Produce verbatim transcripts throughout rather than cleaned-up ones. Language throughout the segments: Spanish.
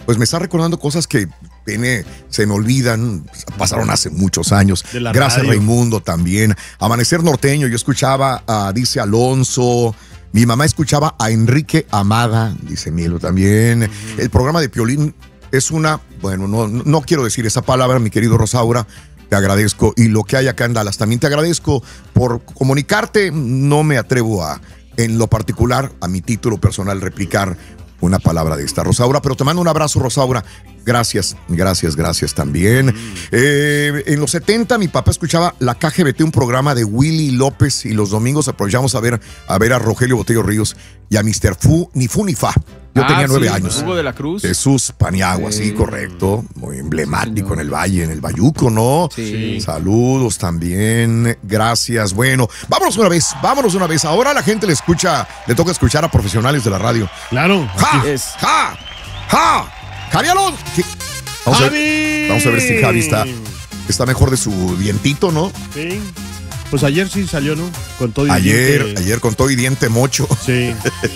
pues me está recordando cosas que tiene, se me olvidan, pasaron hace muchos años. Gracias, radio. Raimundo, también. Amanecer Norteño, yo escuchaba a, dice Alonso. Mi mamá escuchaba a Enrique Amada, dice Milo también. Uh-huh. El programa de Piolín es una, bueno, no, no quiero decir esa palabra, mi querido Rosaura. Te agradezco. Y lo que hay acá en Dallas, también te agradezco por comunicarte. No me atrevo a, en lo particular, a mi título personal, replicar una palabra de esta, Rosaura, pero te mando un abrazo, Rosaura. Gracias, gracias, gracias también. Mm. Eh, en los setenta mi papá escuchaba la K G B T, un programa de Willy López, y los domingos aprovechamos a ver a, ver a Rogelio Botello Ríos y a mister Fu, ni Fu ni Fa. Yo ah, tenía nueve sí, años. Hugo de la Cruz. Jesús Paniagua, sí, sí correcto. Muy emblemático, sí, en el Valle, en el Bayuco, ¿no? Sí. Saludos también. Gracias. Bueno, vámonos una vez, vámonos una vez. Ahora a la gente le escucha, le toca escuchar a profesionales de la radio. Claro. ¡Ja! Es. ¡Ja! ¡Ja! ¡Javi Alonso! Vamos, a ver, vamos a ver si Javi está, está mejor de su dientito, ¿no? Sí. Pues ayer sí salió, ¿no? Con todo y ayer, diente. Ayer con todo y diente mocho. Sí.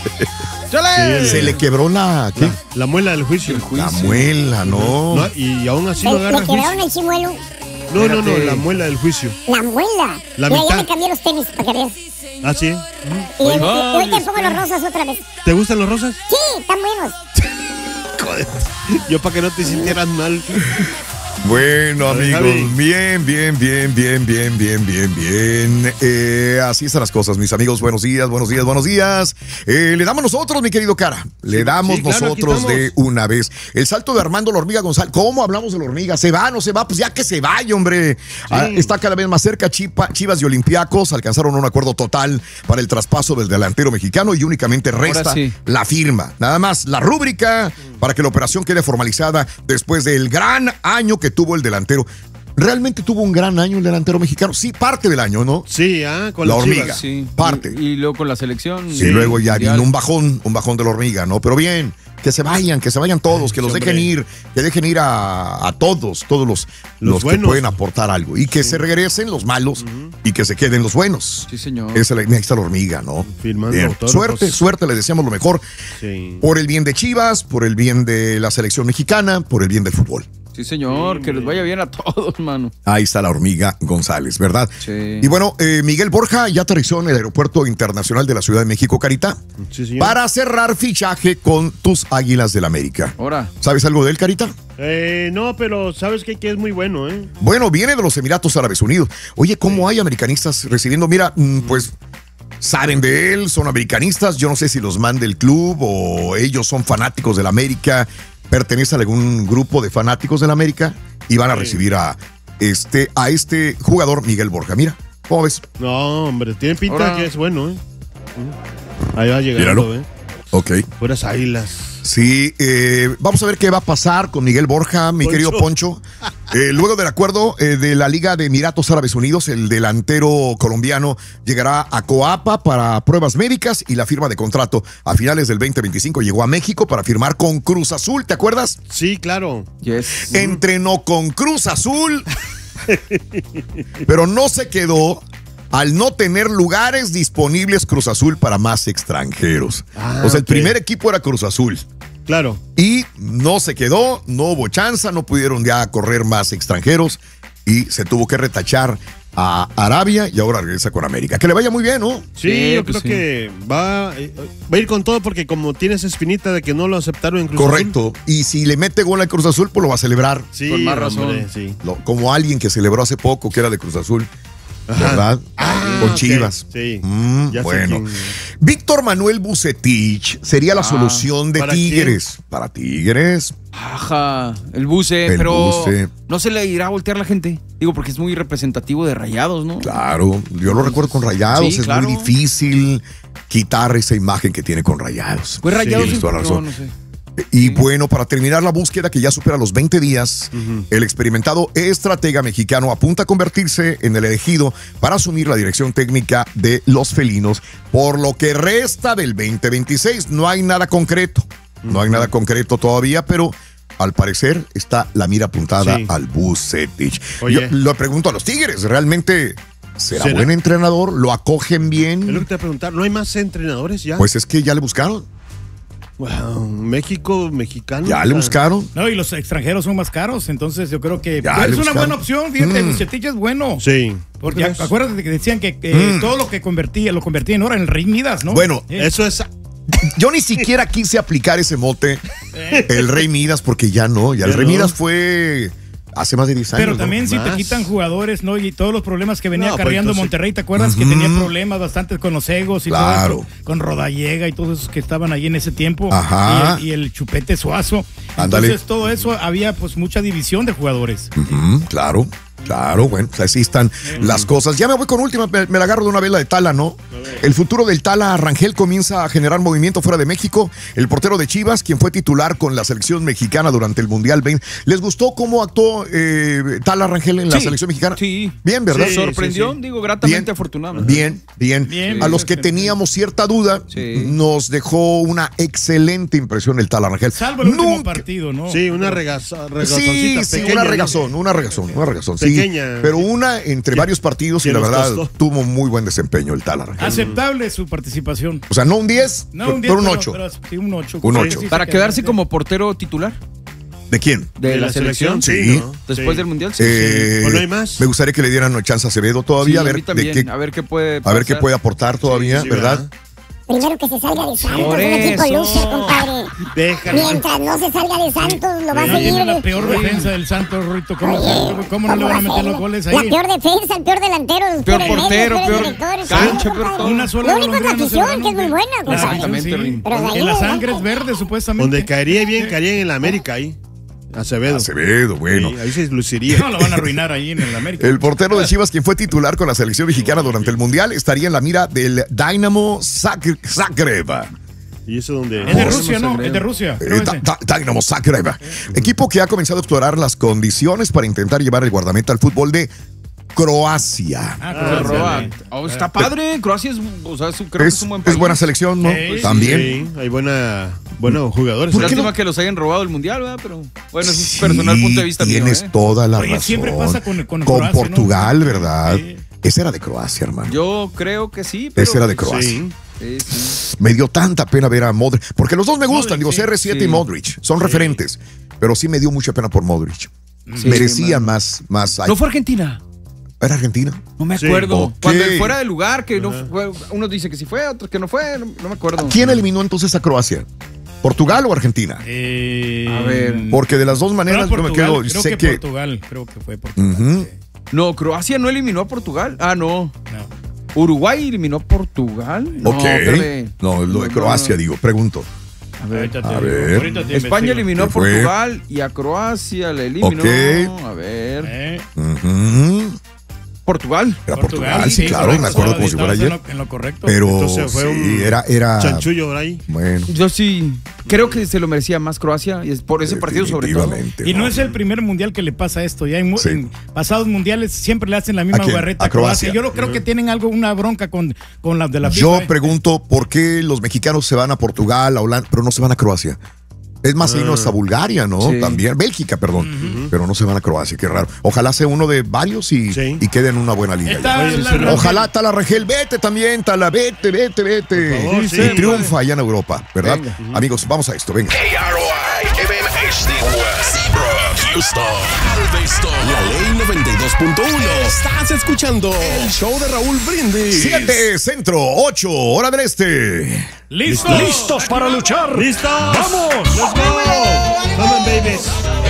sí Se le quebró la, ¿qué? La, la muela del juicio. juicio. La muela, ¿no? no y aún así ¿Le, lo agarra ¿Le quebraron el chimuelo? No, no, no, la muela del juicio. La muela. La Mira, mitad. ya me cambié los tenis para que veas. Ah, sí. Y hoy te pongo los rosas otra vez. ¿Te gustan los rosas? Sí, están buenos. Joder. Yo para que no te sintieras mal. Bueno, amigos, bien, bien, bien, bien, bien, bien, bien, bien. Eh, así están las cosas, mis amigos. Buenos días, buenos días, buenos días. Eh, le damos nosotros, mi querido Cara. Le sí, damos sí, claro, nosotros de una vez. El salto de Armando La Hormiga González. ¿Cómo hablamos de la hormiga? ¿Se va, no se va? Pues ya que se vaya, hombre. Sí. Ah, está cada vez más cerca. Chipa, Chivas y Olympiacos alcanzaron un acuerdo total para el traspaso del delantero mexicano y únicamente resta sí. la firma. Nada más la rúbrica para que la operación quede formalizada después del gran año que tuvo el delantero. ¿Realmente tuvo un gran año el delantero mexicano? Sí, parte del año, ¿no? Sí, ah, con la las hormiga. Chivas. Sí. Parte. Y, y luego con la selección. Sí, y luego ya mundial. Vino un bajón, un bajón de la hormiga, ¿no? Pero bien, que se vayan, que se vayan todos, que los sí, dejen hombre. ir, que dejen ir a, a todos, todos los, los, los que pueden aportar algo. Y que sí. se regresen los malos uh-huh. y que se queden los buenos. Sí, señor. Esa es la, ahí está la hormiga, ¿no? Firmando suerte, suerte, le deseamos lo mejor. Sí. Por el bien de Chivas, por el bien de la selección mexicana, por el bien del fútbol. Sí, señor, sí, que les vaya bien a todos, mano. Ahí está la hormiga González, ¿verdad? Sí. Y bueno, eh, Miguel Borja ya aterrizó en el Aeropuerto Internacional de la Ciudad de México, Carita, sí, para cerrar fichaje con tus Águilas del América. Ahora. ¿Sabes algo de él, Carita? Eh, no, pero sabes que, que es muy bueno, ¿eh? Bueno, viene de los Emiratos Árabes Unidos. Oye, ¿cómo sí. hay americanistas recibiendo? Mira, pues... saben de él, son americanistas. Yo no sé si los manda el club o ellos son fanáticos del América, pertenecen a algún grupo de fanáticos del América y van a recibir a este, a este jugador Miguel Borja. Mira, ¿cómo ves? No, hombre, tiene pinta Ahora. que es bueno, ¿eh? Ahí va llegando, ¿eh? Ok. Puras águilas. Sí, eh, vamos a ver qué va a pasar con Miguel Borja, mi Poncho. querido Poncho. Eh, luego del acuerdo eh, de la Liga de Emiratos Árabes Unidos, el delantero colombiano llegará a Coapa para pruebas médicas y la firma de contrato. A finales del veinte veinticinco llegó a México para firmar con Cruz Azul, ¿te acuerdas? Sí, claro. Yes. Entrenó con Cruz Azul, pero no se quedó al no tener lugares disponibles Cruz Azul para más extranjeros. Ah, o sea, el okay. primer equipo era Cruz Azul. Claro. Y no se quedó, no hubo chance, no pudieron ya correr más extranjeros y se tuvo que retachar a Arabia y ahora regresa con América. Que le vaya muy bien, ¿no? Sí, sí yo pues creo sí. que va, va a ir con todo porque como tiene esa espinita de que no lo aceptaron en Cruz Correcto. Azul. Y si le mete gol al Cruz Azul, pues lo va a celebrar. Sí, con más razón. Hombre, sí. Lo, como alguien que celebró hace poco que era de Cruz Azul. ¿Verdad? Ah, con okay. Chivas. Sí. Mm, bueno. Víctor Manuel Bucetich sería la ah, solución de ¿para Tigres. Quién? Para Tigres. Ajá, el Buce, el pero Buce. No se le irá a voltear la gente. Digo, porque es muy representativo de Rayados, ¿no? Claro, yo lo recuerdo con Rayados. Sí, es claro. muy difícil quitar esa imagen que tiene con Rayados. Pues Rayados, sí, toda la razón. No, no sé. Y sí. bueno, para terminar la búsqueda que ya supera los veinte días, uh-huh. el experimentado estratega mexicano apunta a convertirse en el elegido para asumir la dirección técnica de los felinos por lo que resta del veinte veintiséis. No hay nada concreto, uh-huh. no hay nada concreto todavía, pero al parecer está la mira apuntada sí. al Bucetich. Yo lo pregunto a los Tigres, ¿realmente será, ¿será buen entrenador? ¿Lo acogen bien? Es lo que te voy a preguntar, ¿no hay más entrenadores ya? Pues es que ya le buscaron. Wow, México, mexicano. ¿Ya le buscaron? No, y los extranjeros son más caros, entonces yo creo que Ya es le una buscaron. buena opción, fíjate, Mm. Bucetich es bueno. Sí. Porque ¿Crees? acuérdate que decían que eh, Mm. todo lo que convertía, lo convertía en oro en el Rey Midas, ¿no? Bueno, Eh, Eso es. Yo ni siquiera quise aplicar ese mote, el Rey Midas, porque ya no, ya el Ya Rey no. Midas fue hace más de diez años. Pero ¿no? también si te Más. quitan jugadores, ¿no? Y todos los problemas que venía No, pues, acarreando entonces- Monterrey, ¿te acuerdas? Que Ujú. tenía problemas bastantes con los egos y Claro. todo eso, con Rodallega y todos esos que estaban ahí en ese tiempo. Ajá. Y el, y el Chupete Suazo. Ándale. Entonces todo eso había pues mucha división de jugadores. Ujú, claro, claro, bueno, pues así están las cosas. Ya me voy con última, me, me la agarro de una vez la de Tala, ¿no? El futuro del Tala Rangel comienza a generar movimiento fuera de México. El portero de Chivas, quien fue titular con la selección mexicana durante el Mundial veinte. ¿Les gustó cómo actuó eh, Tala Rangel en la Sí, selección mexicana? sí. Bien, ¿verdad? Sí, Sorprendió, sí, sí. digo, gratamente Bien. afortunadamente. Bien, bien. Bien, A los que bien. teníamos cierta duda, Sí. nos dejó una excelente impresión el Tala Rangel. Salvo el último Nunca- partido, ¿no? Sí, una regaza, Sí, regazoncita sí, pequeña, una ¿no? regazón, una regazón, una regazón. Sí, Pequeña. pero una entre varios partidos y que la nos verdad costó. tuvo muy buen desempeño el Tala Rangel. Aceptable su participación. O sea, no un diez, No, pero, un diez, pero un pero- ocho. pero sí, un ocho. Un Sí, ocho. sí, Para sí, quedarse sí. como portero titular ¿De quién? de, la, selección. Sí. ¿no? Después Sí. del Mundial, sí. Eh, Pues no hay más. Me gustaría que le dieran una chance a Acevedo todavía, Sí, a a ver mí de también, qué, a ver qué puede a ver qué pasar. puede aportar todavía, Sí, ¿verdad? ¿verdad? Primero que se salga de Santos, Por un equipo eso. loser, compadre. Déjalo. Mientras no se salga de Santos, lo va a Ahí viene la seguir. peor defensa del Santos, Ruito. ¿Cómo, Oye, cómo no le van a va meter ser? los goles La ahí? peor defensa, el peor delantero, el Peor peor portero, medio, peor director, cancha, sí, peor compadre. todo. Una sola Lo único es la golondrina no se afición, la que es muy ganan. buena, compadre. Exactamente, Sí, Rin. Pero de ahí En la en sangre es adelante. verde, supuestamente. Donde caería bien, caería en el América ahí. Acevedo. Acevedo, bueno. Sí, ahí se luciría. No, lo van a arruinar ahí en el América. El portero de Chivas, quien fue titular con la selección mexicana durante el Mundial, estaría en la mira del Dynamo Zagre- Zagreb. Y eso donde. Es de Oh, Rusia, ¿no? Zagreb. Es de Rusia. Eh, creo Da- ese. Da- Dynamo Zagreb. Equipo que ha comenzado a explorar las condiciones para intentar llevar el guardameta al fútbol de Croacia. Ah, Ah, Croacia, Roa. sí. Oh, está padre. Croacia es, o sea, es, un- creo que Es, es un buen es país. buena selección, ¿no? Sí, También. Sí, hay buena, buenos jugadores. ¿Por qué Lástima no? que los hayan robado el mundial, ¿verdad? Pero bueno, ese es Sí, un personal punto de vista mío. Tienes ¿eh? toda la Oye, razón. siempre pasa con- con Croacia, ¿no? Portugal, ¿verdad? Sí. Ese era de Croacia, hermano. Yo creo que sí, pero. Ese era de Croacia. Sí. Sí, sí. Me dio tanta pena ver a Modric, porque los dos me gustan, Modric, digo, sí. C R siete Sí. y Modric, son referentes, pero sí me dio mucha pena por Modric. Sí, Merecía man. más, más. No fue Argentina. ¿Era Argentina? No me Sí. acuerdo. Ok. Cuando él fuera del lugar, que no fue. Unos dicen que sí fue, otros que no fue. No, no me acuerdo. ¿Quién eliminó entonces a Croacia? ¿Portugal o Argentina? Eh, A ver. Porque de las dos creo maneras yo me Portugal, quedo, creo sé que, que... Portugal, creo que fue Portugal. Ujú. sí. No, Croacia no eliminó a Portugal. Ah, no. No. Uruguay eliminó a Portugal. No, Ok. espérame. No, lo de No, Croacia, no. digo, pregunto. A ver. Ahorita te a digo, ver. ahorita te España investigo. eliminó a ¿Qué fue? Portugal y a Croacia le eliminó. Ok. A ver. Eh, Ujú. Portugal. Era Portugal, sí, sí, claro, correcto, me acuerdo como si fuera estabas ayer. En lo, en lo correcto. Pero Entonces fue sí, un era, era... Chanchullo por ahí. Bueno, Yo sí creo que se lo merecía más Croacia y es por ese partido sobre todo. definitivamente, Y no es el primer mundial que le pasa esto. Ya en, mu- Sí. en pasados mundiales siempre le hacen la ¿A misma quién? barreta ¿A a Croacia. Croacia? Yo lo creo que tienen algo, una bronca con, con las de la Yo FIFA, ¿eh? pregunto por qué los mexicanos se van a Portugal, a Holanda, pero no se van a Croacia. Es más, ahí no es a Bulgaria, ¿no? Sí. También, Bélgica, perdón. Pero no se van a Croacia, qué raro. Ojalá sea uno de varios y, Sí. y quede en una buena línea. Está Oye, la sí, Rangel. Ojalá Tala Rangel, vete también, Tala, vete, vete, vete. Por favor, y sí. triunfa allá en Europa, ¿verdad? Venga. Amigos, vamos a esto, venga. K R O I, M M H D West, Seabrook, Houston, Galveston, La Ley noventa y dos punto uno. Estás escuchando el show de Raúl Brindis. Siete, centro, ocho, hora del este. ¿Listos? ¿Listos para luchar? ¡Listos! ¡Vamos! ¡Let's go! ¡Come on, babies!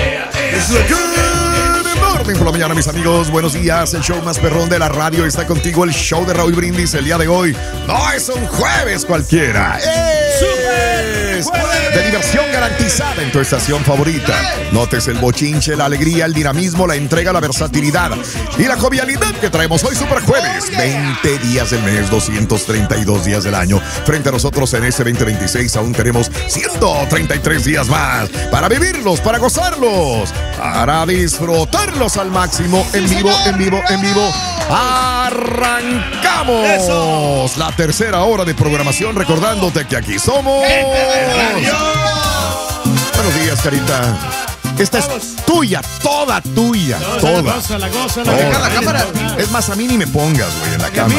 Good morning por la mañana, mis amigos. Buenos días. El show más perrón de la radio está contigo. El show de Raúl Brindis el día de hoy. No es un jueves cualquiera. Es de diversión garantizada en tu estación favorita. Notes el bochinche, la alegría, el dinamismo, la entrega, la versatilidad y la jovialidad que traemos hoy Super Jueves. veinte días del mes, doscientos treinta y dos días del año. Frente a nosotros en este veinte veintiséis aún tenemos ciento treinta y tres días más para vivirlos, para gozarlos, para disfrutarlos al máximo, en vivo, en vivo, en vivo. ¡Arrancamos! ¡Eso! La tercera hora de programación, recordándote que aquí somos... Buenos días, Carita. Esta es tuya, toda tuya, Gózala, toda. gózala, gózala. Toda. Deja la cámara. Es más, a mí ni me pongas, güey, en la cámara.